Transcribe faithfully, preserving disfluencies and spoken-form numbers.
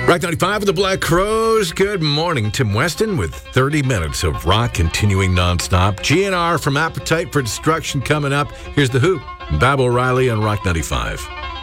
Rock ninety-five with the Black Crowes. Good morning. Tim Weston with thirty minutes of rock continuing nonstop. G N R from Appetite for Destruction coming up. Here's The Who. Bab O'Reilly on Rock ninety-five.